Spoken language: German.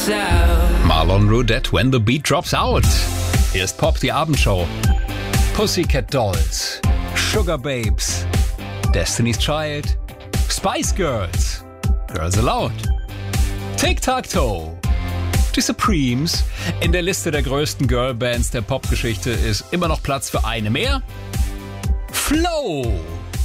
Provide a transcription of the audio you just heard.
Marlon Roudette, When the Beat Drops Out. Hier ist Pop, die Abendshow. Pussycat Dolls, Sugar Babes, Destiny's Child, Spice Girls, Girls Aloud, Tic-Tac-Toe, die Supremes. In der Liste der größten Girlbands der Popgeschichte ist immer noch Platz für eine mehr. Flow.